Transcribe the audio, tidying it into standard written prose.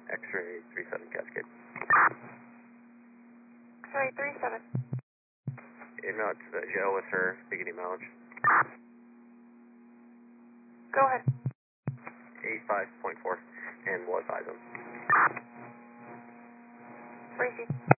X-ray 37 Cascade. X-ray 37. No, it's Joe with her beginning mileage. Go ahead. 85.4 and was eyes on. Briefing.